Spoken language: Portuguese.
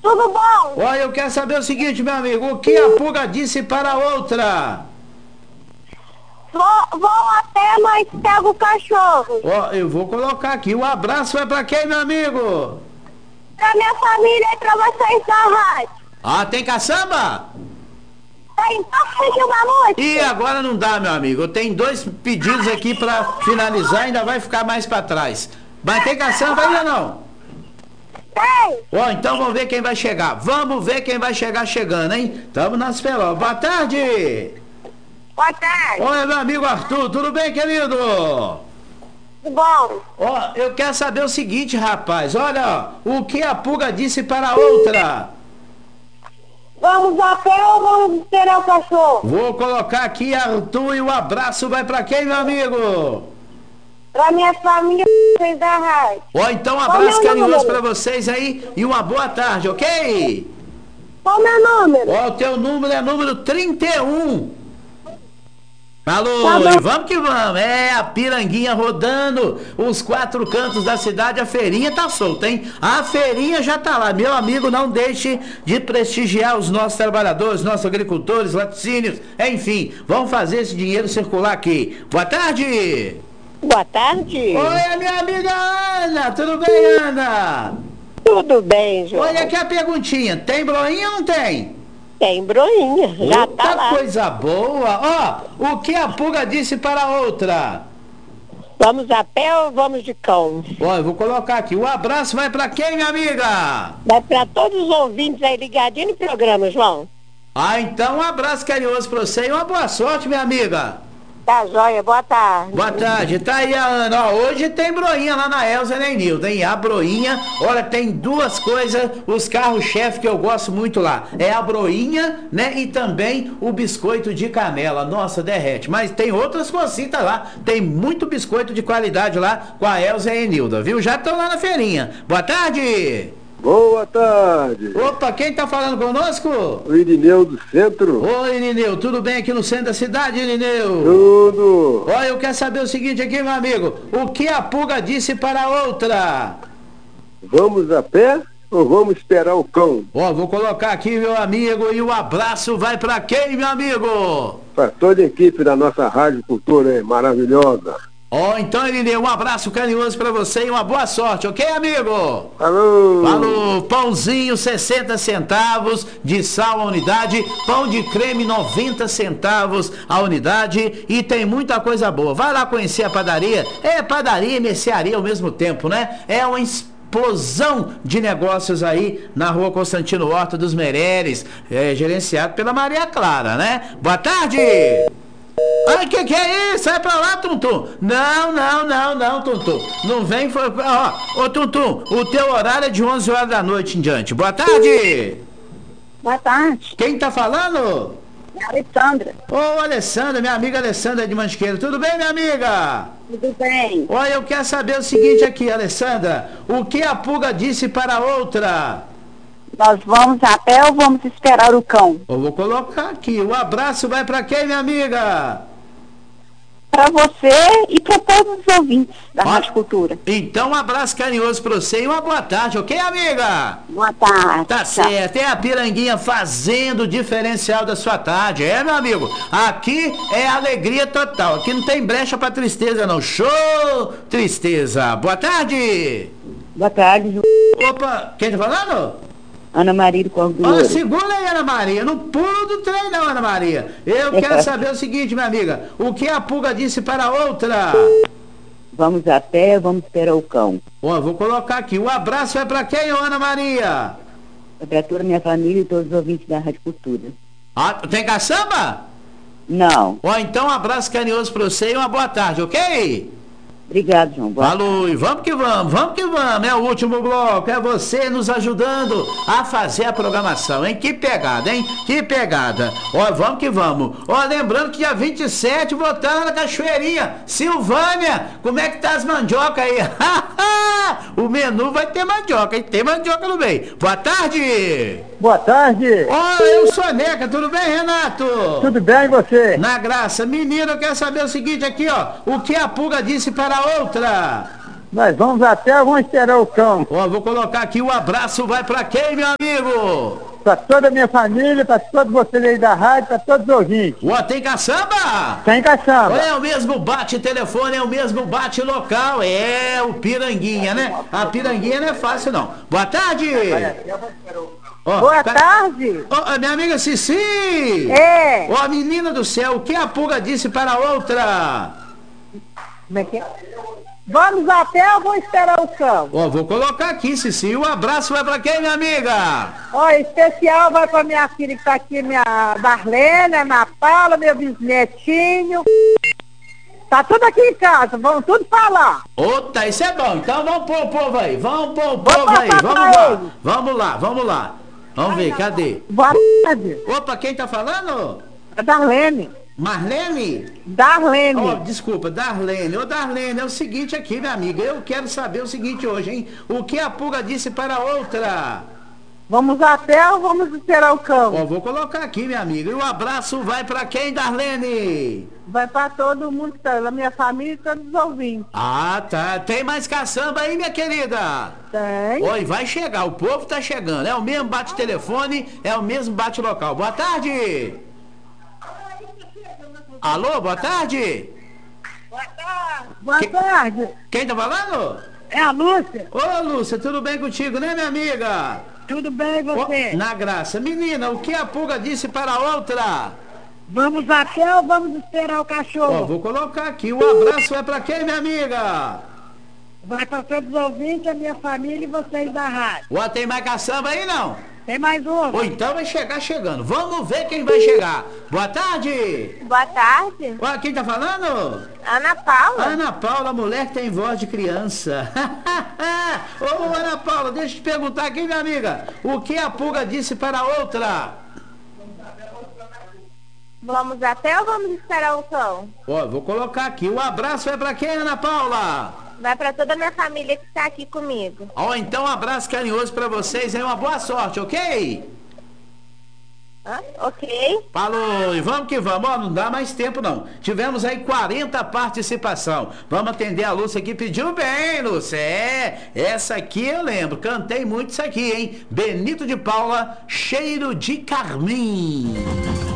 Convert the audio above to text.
Tudo bom? Olha, eu quero saber o seguinte, meu amigo, o que a pulga disse para a outra? Vou até, mas pego o cachorro. Ó, eu vou colocar aqui, o abraço vai para quem, meu amigo? Pra minha família e pra vocês da rádio. Ah, tem caçamba? Então pedir uma música. E agora não dá, meu amigo, eu tenho 2 pedidos aqui para finalizar, ainda vai ficar mais para trás. Mas tem caçamba ainda não? Tem. Ó, então vamos ver quem vai chegar. Vamos ver quem vai chegar chegando, hein? Tamo na espera. Boa tarde. Boa tarde. Oi, meu amigo Arthur, tudo bem, querido? Tudo bom? Ó, eu quero saber o seguinte, rapaz. Olha, ó, o que a pulga disse para a outra? Vamos a pé ou vamos esperar o cachorro? Vou colocar aqui, Arthur, e o abraço vai para quem, meu amigo? Pra minha família e vocês da rádio. Ó, então um Qual abraço meu carinhoso número? para vocês aí e uma boa tarde, ok? Qual o meu número? Ó, o teu número é número 31. Alô, Tá bom. e vamos que vamos, é a piranguinha rodando os 4 cantos da cidade, a feirinha tá solta, hein? A feirinha já tá lá, meu amigo, não deixe de prestigiar os nossos trabalhadores, nossos agricultores, laticínios, enfim, vamos fazer esse dinheiro circular aqui. Boa tarde! Boa tarde. Oi, a minha amiga Ana, tudo bem, Ana? Tudo bem, João? Olha aqui a perguntinha, tem broinha ou não tem? Tem broinha, já Outra tá lá. coisa boa, ó, o que a pulga disse para a outra? Vamos a pé ou vamos de cão? Ó, eu vou colocar aqui. O abraço vai pra quem, minha amiga? Vai para todos os ouvintes aí ligadinho no programa, João. Ah, então um abraço carinhoso pra você e uma boa sorte, minha amiga. Tá joia, boa tarde. Boa tarde, tá aí a Ana. Ó, hoje tem broinha lá na Elza Nenil, tem a broinha. Olha, tem 2 coisas, os carros-chefe que eu gosto muito lá. É a broinha, né? E também o biscoito de canela. Nossa, derrete. Mas tem outras cositas lá. Tem muito biscoito de qualidade lá com a Elza e a Enilda, viu? Já estão lá na feirinha. Boa tarde. Boa tarde. Opa, quem tá falando conosco? O Irineu do Centro. Oi, Irineu, tudo bem aqui no centro da cidade, Irineu? Tudo. Olha, eu quero saber o seguinte aqui, meu amigo. O que a pulga disse para a outra? Vamos a pé ou vamos esperar o cão? Ó, vou colocar aqui, meu amigo, e o abraço vai para quem, meu amigo? Para toda a equipe da nossa Rádio Cultura, é maravilhosa. Ó, então, Irineu, um abraço carinhoso para você e uma boa sorte, ok, amigo? Alô. Falou, pãozinho 60 centavos de sal a unidade, pão de creme 90 centavos a unidade e tem muita coisa boa. Vai lá conhecer a padaria, é padaria e mercearia ao mesmo tempo, né? É uma explosão de negócios aí na rua Constantino Horta dos Meireles, gerenciado pela Maria Clara, né? Boa tarde! Ai, que é isso? Sai pra lá, Tuntum. Não, Tuntum. Não vem... Ó, ô, Tuntum, o teu horário é de 11 horas da noite em diante. Boa tarde. Boa tarde. Quem tá falando? Alessandra. Ô, Alessandra, minha amiga Alessandra de Mantiqueira. Tudo bem, minha amiga? Tudo bem? Olha, eu quero saber o seguinte aqui, Alessandra. O que a pulga disse para a outra? Nós vamos a pé ou vamos esperar o cão? Eu vou colocar aqui. O abraço vai pra quem, minha amiga? Para você e para todos os ouvintes da Rádio Cultura. Então, um abraço carinhoso pra você e uma boa tarde, ok, amiga? Boa tarde. Tá certo, é a piranguinha fazendo o diferencial da sua tarde, é, meu amigo? Aqui é alegria total, aqui não tem brecha pra tristeza, não. Show, tristeza. Boa tarde. Boa tarde, Ju. Opa, quem tá falando? Ana Maria do Corvo do Ó, Ouro. segura aí, Ana Maria, não pulo do trem não, Ana Maria. Eu quero saber o seguinte, minha amiga, o que a pulga disse para a outra? Vamos a pé, vamos esperar o cão. Ó, vou colocar aqui, o abraço vai pra quem, ô, Ana Maria? Para toda a minha família e todos os ouvintes da Rádio Cultura. Ah, tem caçamba? Não. Ó, então um abraço carinhoso pra você e uma boa tarde, ok? Obrigado, João. Boa Falou, e vamos que vamos, é o último bloco, é você nos ajudando a fazer a programação, hein? Que pegada, hein? Que pegada. Ó, vamos que vamos. Ó, lembrando que dia 27 votando na Cachoeirinha. Silvânia, como é que tá as mandioca aí? O menu vai ter mandioca, hein? Tem mandioca no meio. Boa tarde. Boa tarde. Ó, eu sou a Neca, tudo bem, Renato? Tudo bem e você? Na graça. Menino, eu quero saber o seguinte aqui, ó. O que a pulga disse para a outra? Nós vamos até, vamos esperar o cão. Ó, vou colocar aqui, o abraço vai pra quem, meu amigo? Pra toda a minha família, pra todos vocês aí da rádio, pra todos os ouvintes. Ó, tem caçamba? Tem caçamba. É o mesmo bate-telefone, é o mesmo bate-local, é o Piranguinha, né? A Piranguinha não é fácil, não. Boa tarde! Ó, Boa tarde. Ó, minha amiga Cici! É. Ó, menina do céu, o que a pulga disse para a outra? Como é que é? Vamos até ou vou esperar o cão? Ó, vou colocar aqui, Cici. O abraço vai pra quem, minha amiga? Ó, especial vai pra minha filha que tá aqui, minha Darlene, Ana Paula, meu bisnetinho. Tá tudo aqui em casa, vamos tudo falar. Ota, isso é bom. Então vamos pôr o povo aí. Vamos pôr o Vamos povo aí. passar Vamos pra lá. ele. Vamos lá, vamos lá. Vamos ver, cadê? Boa tarde. Opa, quem tá falando? Darlene. Marlene? Darlene. Ó, desculpa, Darlene. Ô, Darlene, é o seguinte aqui, minha amiga. Eu quero saber o seguinte hoje, hein? O que a pulga disse para a outra? Vamos até ou vamos esperar o cão? Ó, vou colocar aqui, minha amiga. E o abraço vai pra quem, Darlene? Vai pra todo mundo que tá na minha família e todos os ouvintes. Ah, tá. Tem mais caçamba aí, minha querida? Tem. Oi, vai chegar. O povo tá chegando. É o mesmo bate-telefone, é o mesmo bate-local. Boa tarde. Alô, boa tarde. Boa tarde. Quem tá falando? É a Lúcia. Ô, Lúcia, tudo bem contigo, né, minha amiga? Tudo bem, e Ó, você? na graça. Menina, o que a pulga disse para a outra? Vamos até ou vamos esperar o Ó, cachorro? vou colocar aqui. O abraço é pra quem, minha amiga? Vai para todos os ouvintes, a minha família e vocês da rádio. Ó, tem mais caçamba aí, não? Tem mais um. Ou então vai chegar chegando. Vamos ver quem vai chegar. Boa tarde. Boa tarde. Ó, quem tá falando? Ana Paula. Ana Paula, mulher que tem voz de criança. Ô, Ana Paula, deixa eu te perguntar aqui, minha amiga. O que a pulga disse para a outra? Vamos até ou vamos esperar o cão? Ó, vou colocar aqui. O abraço é pra quem, Ana Paula? Vai para toda a minha família que está aqui comigo. Ó, então um abraço carinhoso pra vocês e uma boa sorte, ok? Ok. Falou, e vamos que vamos. Ó, não dá mais tempo não. Tivemos aí 40 participação. Vamos atender a Lúcia aqui. Pediu bem, Lúcia. É, essa aqui eu lembro. Cantei muito isso aqui, hein? Benito de Paula, Cheiro de Carmim.